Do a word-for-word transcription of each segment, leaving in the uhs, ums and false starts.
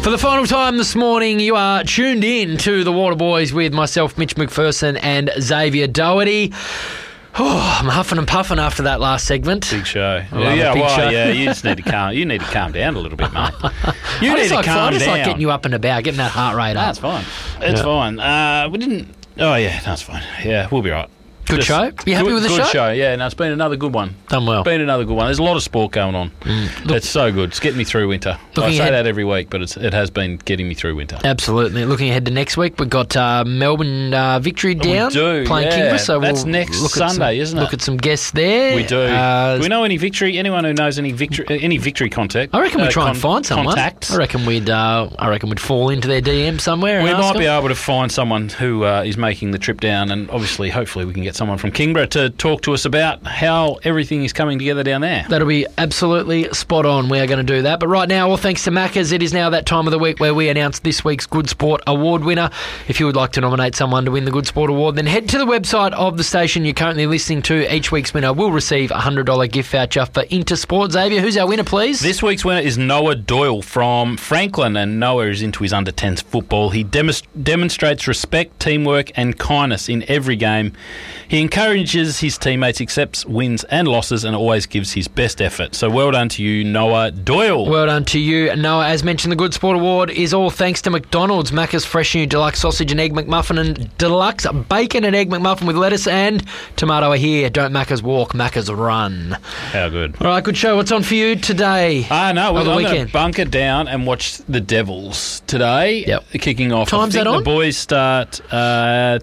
For the final time this morning, you are tuned in to the Water Boys with myself, Mitch McPherson, and Xavier Doherty. Oh, I'm huffing and puffing after that last segment. Big show. I love yeah, a big well, show. yeah. You just need to calm. You need to calm down a little bit, mate. You I need just to like, calm I just down. like getting you up and about, getting that heart rate up. That's fine. It's Yeah. fine. Uh, we didn't. Oh yeah, that's fine. Yeah, we'll be right. Good Just show? You happy good, with the good show? show? Yeah, no, it's been another good one. Done well. Been another good one. There's a lot of sport going on. Mm. Look- It's so good. It's getting me through winter. I Looking say ahead- that every week, but it's, it has been getting me through winter. Absolutely. Looking ahead to next week, we've got uh, Melbourne uh, Victory down. We do, playing yeah. Kingborough. So That's we'll next look at Sunday, some, isn't it? Look at some guests there. We do. Uh, do we know any victory? Anyone who knows any victory? Any victory contact? I reckon we uh, try and con- find someone. Contacts. I reckon we'd. Uh, I reckon we'd fall into their D M somewhere. And We ask might be them. able to find someone who uh, is making the trip down, and obviously, hopefully, we can get someone from Kingborough to talk to us about how everything is coming together down there. That'll be absolutely spot on. We are going to do that. But right now, all thanks to Macca's, it is now that time of the week where we announce this week's Good Sport Award winner. If you would like to nominate someone to win the Good Sport Award, then head to the website of the station you're currently listening to. Each week's winner will receive a one hundred dollars gift voucher for Intersport. Xavier, who's our winner, please? This week's winner is Noah Doyle from Franklin, and Noah is into his under tens football. He demonst- demonstrates respect, teamwork and kindness in every game. He encourages his teammates, accepts wins and losses, and always gives his best effort. So well done to you, Noah Doyle. Well done to you, Noah. As mentioned, the Good Sport Award is all thanks to McDonald's. Macca's Fresh New Deluxe Sausage and Egg McMuffin and Deluxe Bacon and Egg McMuffin with lettuce and tomato are here. Don't Macca's walk, Macca's run. How good. All right, good show. What's on for you today? Ah, no, Or we're the going to weekend? bunker down and watch the Devils today. Yep. Kicking off. Time's I think that on? The boys start... Uh,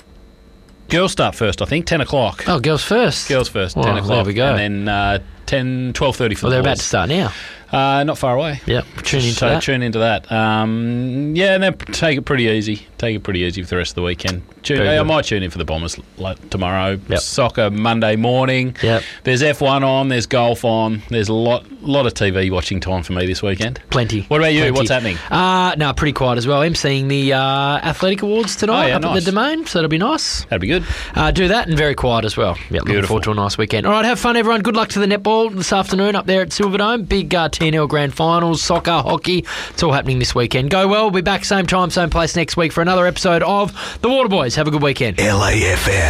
girls start first, I think, ten o'clock. Oh, girls first. Girls first, Well, ten there o'clock. we go. And then uh, ten, twelve thirty for Well, the they're boys. about to start now. Uh, not far away. Yep, tune into so that. tune into that. Um, yeah, and then take it pretty easy. Take it pretty easy for the rest of the weekend. Tune, Very I good. might tune in for the Bombers like tomorrow. Yep. Soccer Monday morning. Yep. There's F one on. There's golf on. There's a lot, lot of T V watching time for me this weekend. Plenty. What about you? Plenty. What's happening? Uh, no, pretty quiet as well. I'm seeing the uh, Athletic Awards tonight Oh, yeah, up nice. at the Domain, so that'll be nice. That'd be good. Uh, do that and very quiet as well. Yeah, looking Beautiful. forward to a nice weekend. All right, have fun, everyone. Good luck to the netball this afternoon up there at Silverdome. Big uh, T N L Grand Finals, soccer, hockey. It's all happening this weekend. Go well. We'll be back same time, same place next week for another episode of The Water Boys. Have a good weekend. L A F M.